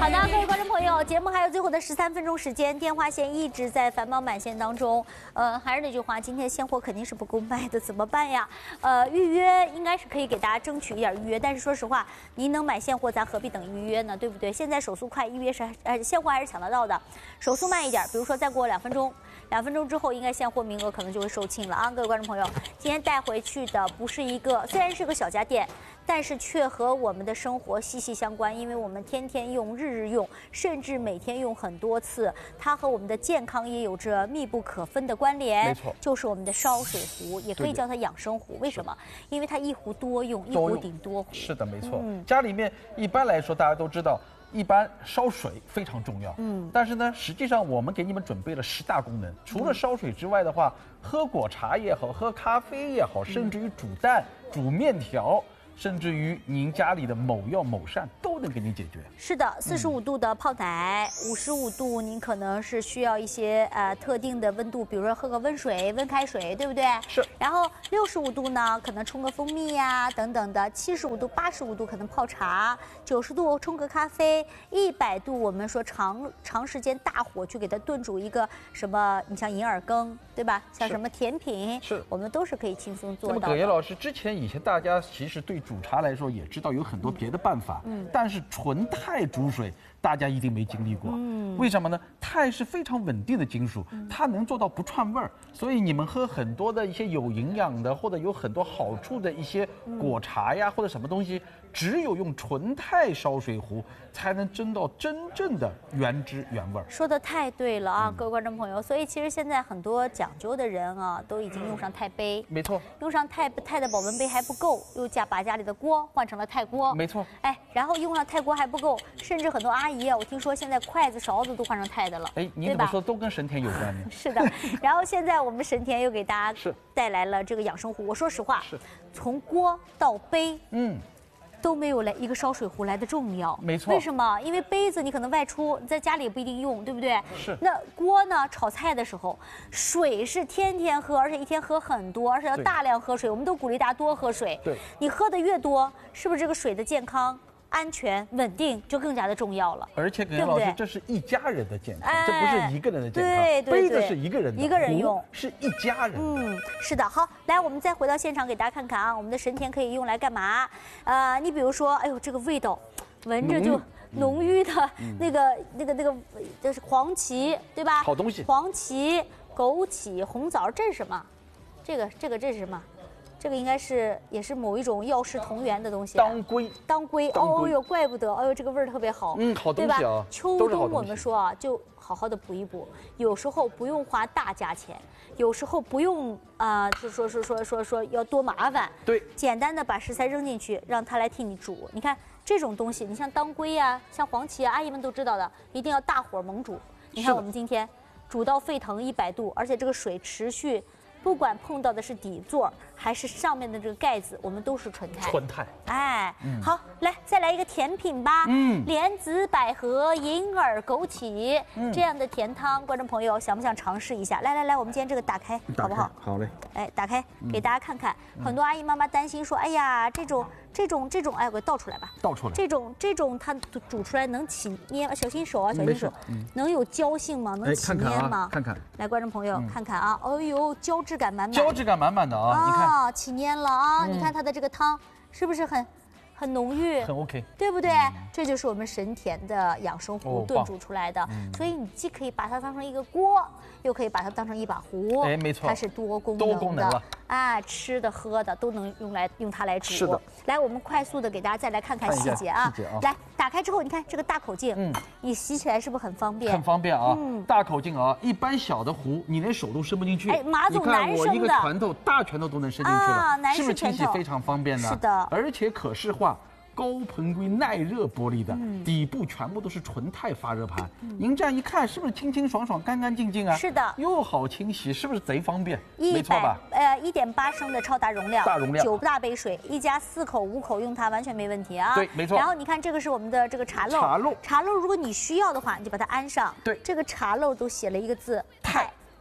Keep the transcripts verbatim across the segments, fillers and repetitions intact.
好的，各位观众朋友，节目还有最后的十三分钟时间，电话线一直在繁忙满线当中。呃，还是那句话，今天现货肯定是不够卖的，怎么办呀？呃，预约应该是可以给大家争取一点预约，但是说实话，您能买现货，咱何必等预约呢？对不对？现在手速快，预约是呃现货还是抢得到的，手速慢一点，比如说再过两分钟。 两分钟之后，应该现货名额可能就会售罄了啊！各位观众朋友，今天带回去的不是一个，虽然是个小家电，但是却和我们的生活息息相关，因为我们天天用、日日用，甚至每天用很多次，它和我们的健康也有着密不可分的关联。 没错， 就是我们的烧水壶，也可以叫它养生壶。为什么？因为它一壶多用，一壶顶多壶。 是的，没错。 嗯、 家里面一般来说，大家都知道。 一般烧水非常重要，嗯，但是呢，实际上我们给你们准备了十大功能。除了烧水之外的话，喝果茶也好，喝咖啡也好，甚至于煮蛋、煮面条。 甚至于您家里的某药某膳都能给您解决。 是的，四十五度的泡奶，五十五度您可能是需要一些呃特定的温度，比如说喝个温水、温开水，对不对？ 是。 然后六十五度呢，可能冲个蜂蜜呀、啊、等等的；七十五度、八十五度可能泡茶；九十度冲个咖啡；一百度我们说长长时间大火去给它炖煮一个什么，你像银耳羹，对吧？像什么甜品， 是我们都是可以轻松做到的。 那么葛爷老师，之前以前大家其实对 煮茶来说也知道有很多别的办法，嗯，但是纯钛煮水大家一定没经历过，嗯，为什么呢？钛是非常稳定的金属，它能做到不串味儿，所以你们喝很多的一些有营养的或者有很多好处的一些果茶呀或者什么东西，只有用纯钛烧水壶才能蒸到真正的原汁原味儿。 说的太对了啊，各位观众朋友，所以其实现在很多讲究的人啊，都已经用上钛杯， 没错， 用上钛钛的保温杯还不够，又加把家里的锅换成了钛锅， 没错， 哎，然后用上钛锅还不够，甚至很多阿姨啊，我听说现在筷子勺子都换成钛的了， 哎，你怎么说都跟神田有关呢？ 是的，然后现在我们神田又给大家是带来了这个养生壶，我说实话， 是从锅到杯， 嗯。 都没有来一个烧水壶来的重要， 没错。 为什么？因为杯子你可能外出，在家里也不一定用，对不对？ 是。 那锅呢？炒菜的时候，水是天天喝，而且一天喝很多，而且要大量喝水。我们都鼓励大家多喝水。 对。 你喝的越多，是不是这个水的健康、安全、稳定就更加的重要了？ 而且葛老师，这是一家人的健康， 哎、 这不是一个人的健康。 对对对。 杯子是一个人的， 一个人用是一家人。 嗯，是的。好，来，我们再回到现场给大家看看啊，我们的神田可以用来干嘛？呃，你比如说，哎呦，这个味道，闻着就浓郁的那个、嗯、那个那个，这是黄芪，对吧？ 好东西。 黄芪、枸杞、红枣，这是什么？这个这个这是什么？ 这个应该是也是某一种药食同源的东西、啊。当归， 当归，哦呦，怪不得，哎呦，这个味儿特别好。 嗯，好东西啊， 对吧？秋冬我们说啊，就好好的补一补，有时候不用花大价钱，有时候不用啊、呃，就说说说说说要多麻烦。 对， 简单的把食材扔进去，让它来替你煮。你看这种东西，你像当归呀、啊，像黄芪啊，阿姨们都知道的，一定要大火猛煮。你看我们今天煮到沸腾一百度，而且这个水持续。 不管碰到的是底座还是上面的这个盖子，我们都是纯钛。 纯钛， 哎，嗯、好，来再来一个甜品吧。嗯，莲子、百合、银耳、枸杞、嗯、这样的甜汤，观众朋友想不想尝试一下？来来来，我们今天这个打开，好不好？ 好嘞。 哎，打开给大家看看。嗯、很多阿姨妈妈担心说，哎呀，这种这种这种，哎，我给倒出来吧。 倒出来。 这种这种它煮出来能起捏，小心手啊，小心手。嗯、能有胶性吗？能起捏吗？ 看看。 来，观众朋友看看啊，哎呦，胶质感满满。 胶质感满满的啊！你看， 起粘了啊！你看它的这个汤是不是很很浓郁？ 很 OK， 对不对？这就是我们神田的养生壶炖煮出来的。所以你既可以把它当成一个锅，又可以把它当成一把壶。 哎，没错， 它是多功能的。 多功能了。 啊，吃的喝的都能用来用它来煮。 是的。 来，我们快速的给大家再来看看细节啊！来，打开之后，你看这个大口径，嗯，你洗起来是不是很方便？ 很方便啊！嗯，大口径啊，一般小的壶你连手都伸不进去。 哎，马总男生的， 我一个拳头大拳头都能伸进去了，是不是清洗非常方便呢？ 是的， 而且可视化。 高硼硅耐热玻璃的，嗯、底部全部都是纯钛发热盘。嗯、您这样一看，是不是清清爽爽、干干净净啊？ 是的， 又好清洗，是不是贼方便？没错吧？ 呃，一点八升的超大容量， 大容量， 九大杯水，一家四口五口用它完全没问题啊。 对，没错。 然后你看，这个是我们的这个茶漏， 茶漏， 茶漏，如果你需要的话，你就把它安上。 对， 这个茶漏都写了一个字钛。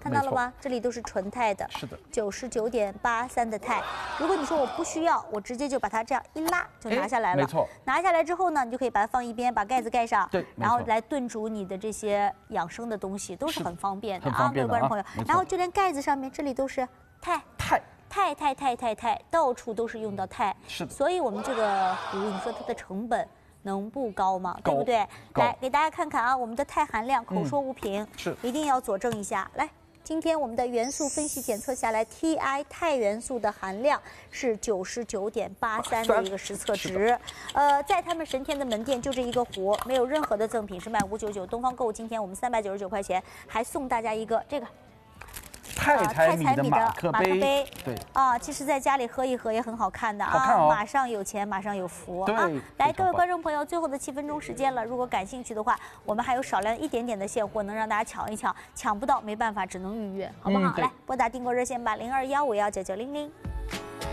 看到了吗？这里都是纯钛的， 是的， 九十九点八三的钛。如果你说我不需要，我直接就把它这样一拉就拿下来了。 没错。 拿下来之后呢，你就可以把它放一边，把盖子盖上。 对。 然后来炖煮你的这些养生的东西，都是很方便的啊，各位观众朋友。然后就连盖子上面这里都是钛。 钛。 钛钛钛钛钛，到处都是用到钛。 是的。 所以我们这个壶，你说它的成本能不高吗？对不对？来给大家看看啊，我们的钛含量，口说无凭， 是一定要佐证一下。来。今天我们的元素分析检测下来 ，T I 钛元素的含量是九十九点八三的一个实测值。呃，在他们神天的门店就这一个壶，没有任何的赠品，是卖五九九。东方购物今天我们三百九十九块钱，还送大家一个这个。 钛彩米的马克杯，对啊，其实在家里喝一喝也很好看的啊， 好看哦， 马上有钱，马上有福啊！来，各位观众朋友，最后的七分钟时间了，如果感兴趣的话，我们还有少量一点点的现货，能让大家抢一抢，抢不到没办法，只能预约，好不好？来，拨打订购热线吧，零二幺五幺九九零零。